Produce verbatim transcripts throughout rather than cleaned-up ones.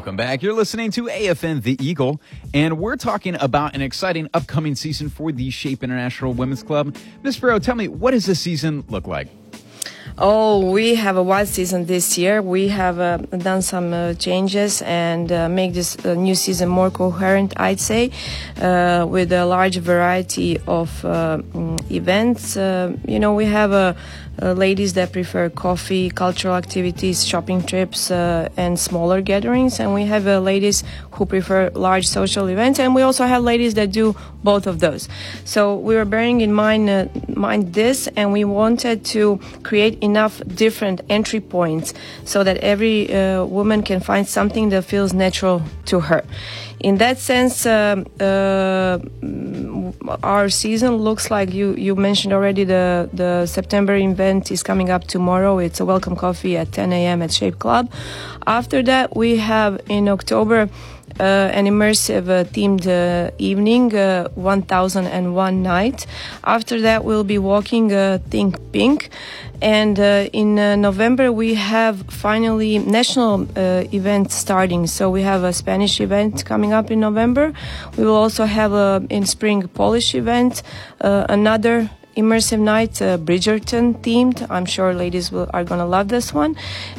Welcome back. You're listening to A F N The Eagle, and we're talking about an exciting upcoming season for the Shape International Women's Club. Miz Ferro, tell me, what does this season look like? Oh, we have a wild season this year. We have uh, done some uh, changes and uh, make this uh, new season more coherent, I'd say, uh, with a large variety of uh, events. Uh, you know, we have uh, uh, ladies that prefer coffee, cultural activities, shopping trips, uh, and smaller gatherings. And we have uh, ladies who prefer large social events. And we also have ladies that do both of those. So we were bearing in mind, uh, mind this, and we wanted to create enough different entry points so that every uh, woman can find something that feels natural to her. In that sense, uh, uh, our season looks like you, you mentioned already the, the September event is coming up tomorrow. It's a welcome coffee at ten a.m. at Shape Club. After that, we have in October Uh, an immersive uh, themed uh, evening, uh, one thousand one night. After that, we'll be walking uh, Think Pink. And uh, in uh, November, we have finally national uh, event starting. So we have a Spanish event coming up in November. We will also have a, in spring, Polish event, uh, another immersive night, uh, Bridgerton themed. I'm sure ladies will, are going to love this one.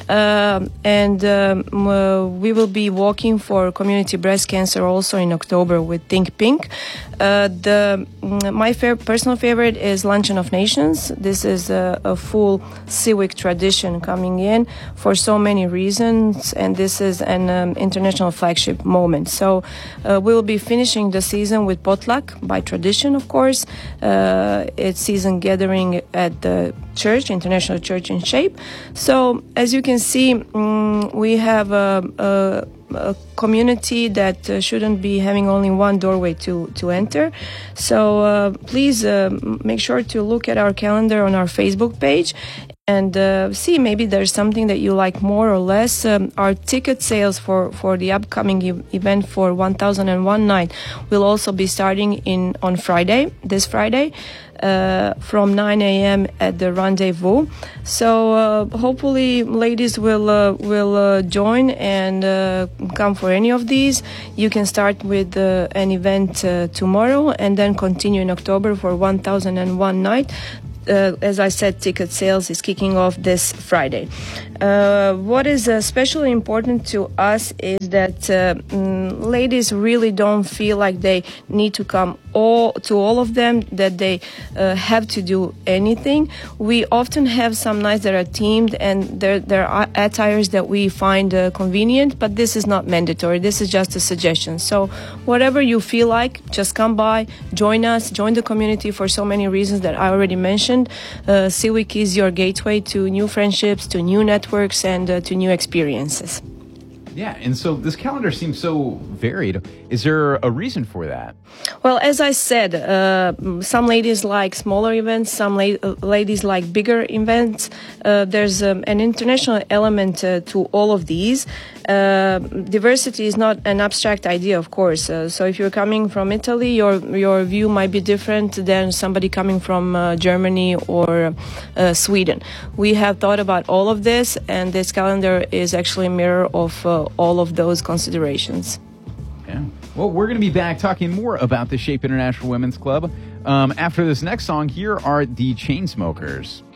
Uh, and um, uh, we will be walking for community breast cancer also in October with Think Pink. Uh, the my fair, personal favorite is Luncheon of Nations. This is a, a full civic tradition coming in for so many reasons, and this is an um, international flagship moment. So uh, we will be finishing the season with potluck by tradition, of course. Uh, it's season gathering at the church, International Church in Shape. So as you can see, um, we have a, a a community that uh, shouldn't be having only one doorway to, to enter. So uh, please uh, make sure to look at our calendar on our Facebook page and uh, see maybe there's something that you like more or less. Um, our ticket sales for, for the upcoming e- event for one thousand one night will also be starting in on Friday, this Friday. Uh, from nine a.m. at the Rendezvous. So uh, hopefully ladies will uh, will uh, join and uh, come for any of these. You can start with uh, an event uh, tomorrow and then continue in October for one thousand one night. Uh, as I said, ticket sales is kicking off this Friday. Uh, what is uh, especially important to us is that uh, mm, ladies really don't feel like they need to come all to all of them, that they uh, have to do anything. We often have some nights that are themed, and there there are attires that we find uh, convenient, but this is not mandatory. This is just a suggestion. So whatever you feel like, just come by, join us, join the community for so many reasons that I already mentioned. Uh, Civic is your gateway to new friendships, to new networks, and uh, to new experiences. Yeah, and so this calendar seems so varied. Is there a reason for that? Well, as I said, uh, some ladies like smaller events, some la- uh, ladies like bigger events. Uh, there's um, an international element uh, to all of these. Uh, diversity is not an abstract idea, of course. Uh, so if you're coming from Italy, your your view might be different than somebody coming from uh, Germany or uh, Sweden. We have thought about all of this, and this calendar is actually a mirror of uh, all of those considerations. Yeah. Well, we're going to be back talking more about the Shape International Women's Club. Um, after this next song, here are the Chainsmokers.